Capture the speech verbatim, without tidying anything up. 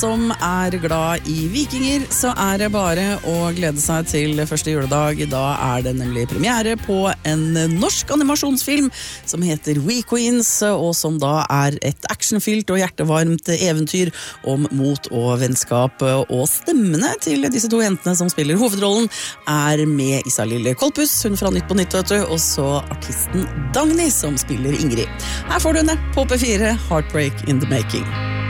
Som er glad i vikinger, så er det bare å glede seg til første juledag. Da er det nemlig premiere på en norsk animasjonsfilm som heter We Queens, og som da er et actionfylt og hjertevarmt eventyr om mot og vennskap. Og stemmene til disse to jentene som spiller hovedrollen er med Isalill Kolpus, hun fra Nytt på Nytt, vet du, og så artisten Dagny som spiller Ingrid. Her får du henne på P fire, Heartbreak in the Making.